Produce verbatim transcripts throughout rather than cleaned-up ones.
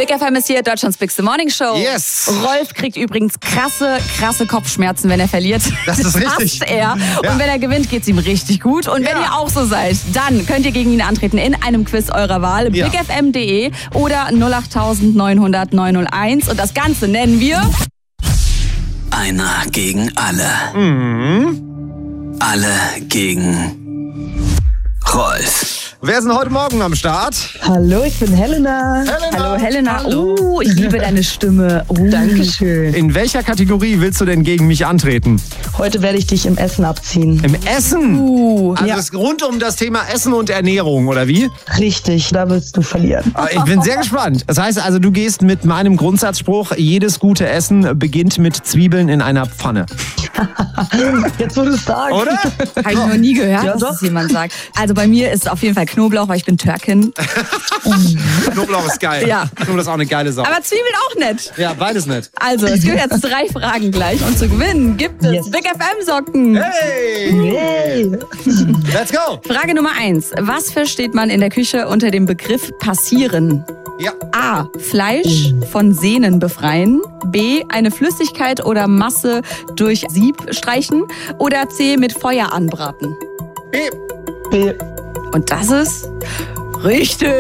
Big F M ist hier, Deutschlands Bigste Morning Show. Yes. Rolf kriegt übrigens krasse, krasse Kopfschmerzen, wenn er verliert. Das ist richtig. Hasst er. Ja. Und wenn er gewinnt, geht's ihm richtig gut. Und wenn Ja. ihr auch so seid, dann könnt ihr gegen ihn antreten in einem Quiz eurer Wahl. Ja. big f m punkt d e oder null acht neun hundert neun null eins. Und das Ganze nennen wir... Einer gegen alle. Mhm. Alle gegen Rolf. Wer ist denn heute Morgen am Start? Hallo, ich bin Helena. Helena. Hallo Helena. Hallo. Oh, ich liebe deine Stimme. Oh. Dankeschön. In welcher Kategorie willst du denn gegen mich antreten? Heute werde ich dich im Essen abziehen. Im Essen? Uh. Also Ja. es ist rund um das Thema Essen und Ernährung, oder wie? Richtig, da willst du verlieren. Aber ich bin sehr gespannt. Das heißt also, du gehst mit meinem Grundsatzspruch, jedes gute Essen beginnt mit Zwiebeln in einer Pfanne. Jetzt, wo du es sagst. Oder? Habe ich noch nie gehört, Ja, dass doch. das jemand sagt. Also bei mir ist es auf jeden Fall Knoblauch, weil ich bin Türkin. Knoblauch ist geil. Ja. Knoblauch ist auch eine geile Sache. Aber Zwiebeln auch nett. Ja, beides nicht. Also, es gibt jetzt drei Fragen gleich. Und zu gewinnen gibt es Yes. Big F M-Socken. Hey! Hey. Let's go! Frage Nummer eins. Was versteht man in der Küche unter dem Begriff passieren? Ja. A. Fleisch von Sehnen befreien. B. Eine Flüssigkeit oder Masse durch Sieb streichen. Oder C. Mit Feuer anbraten. B. B. Und das ist richtig.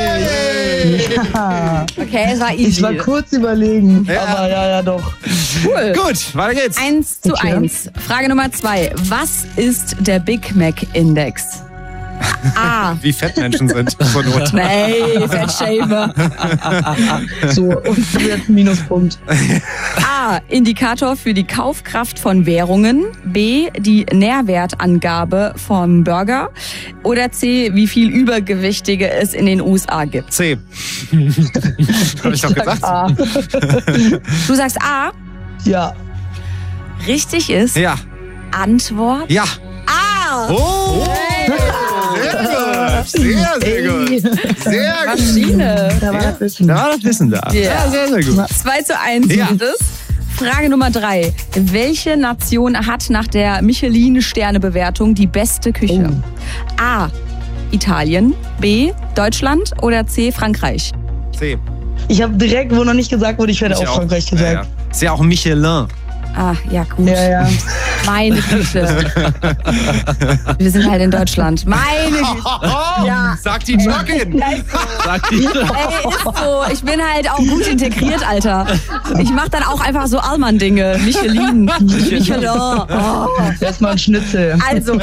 Ja. Okay, es war easy. Ich war kurz überlegen, Ja. aber ja, ja, doch. cool. Gut, weiter geht's. Eins zu Okay. eins. Frage Nummer zwei. Was ist der Big Mac Index? A. Wie fett Menschen sind. Zur Not. Nee, Fettshamer. So, und du jetzt einen Minuspunkt. A. Indikator für die Kaufkraft von Währungen. B. Die Nährwertangabe vom Burger. Oder C. Wie viel Übergewichtige es in den U S A gibt. C. Hab ich doch gesagt. Ah. Du sagst A. Ja. Richtig ist Ja. Antwort Ja. A. Oh! Sehr gut. Sehr, sehr gut. Sehr gut. Maschine. Da war das Wissen. Da war das Wissen da. Ja. Ja, sehr, sehr gut. zwei zu eins Ja. gibt es. Frage Nummer drei. Welche Nation hat nach der Michelin-Sterne-Bewertung die beste Küche? A. Italien, B. Deutschland oder C. Frankreich? C. Ich habe direkt, wo noch nicht gesagt wurde, ich werde Ich auch Frankreich Ja, gesagt. ja. Ist ja auch Michelin. Ah, ja gut. Ja, ja. Meine Güte. Wir sind halt in Deutschland. Meine Güte. Ja. Sagt die Jogin. Sagt die Ey, ist so. Ich bin halt auch gut integriert, Alter. Ich mach dann auch einfach so Allmann-Dinge. Michelin. Michelin. Oh. Erstmal ein Schnitzel. Also.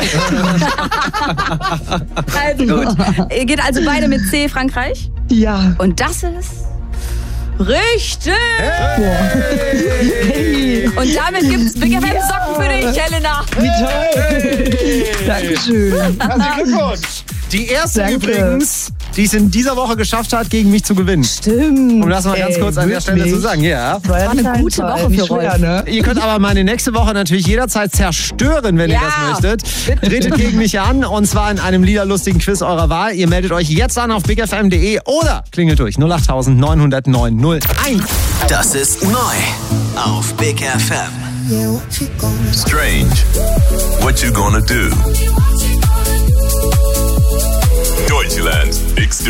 Also gut. Ihr geht also beide mit C, Frankreich. Ja. Und das ist richtig. Hey. Und damit gibt's Big F M Socken für dich, Helena. Wie toll. Dankeschön. Herzlichen Glückwunsch. Die erste Danke. übrigens, die es in dieser Woche geschafft hat, gegen mich zu gewinnen. Stimmt. Um das mal ganz Ey, kurz an der Stelle wirklich? zu sagen. Ja. War, ja War eine nicht gute einfach, Woche nicht für schwer, Rolf. ne? Ihr könnt aber meine nächste Woche natürlich jederzeit zerstören, wenn Ja. ihr das möchtet. Tretet gegen mich an und zwar in einem liederlustigen Quiz eurer Wahl. Ihr meldet euch jetzt an auf big f m punkt d e oder klingelt durch null acht neun null null neun null eins. Das ist neu auf Big F M. Strange. What you gonna do? Deutschlands Bigste